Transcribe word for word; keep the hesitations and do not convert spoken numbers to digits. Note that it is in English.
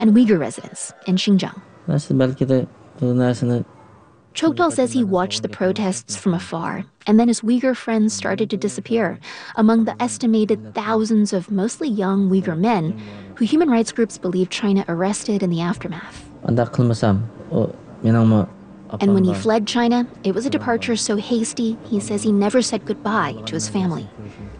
and Uyghur residents in Xinjiang. Chokdal says he watched the protests from afar, and then his Uyghur friends started to disappear among the estimated thousands of mostly young Uyghur men who human rights groups believe China arrested in the aftermath. And when he fled China, it was a departure so hasty, he says he never said goodbye to his family.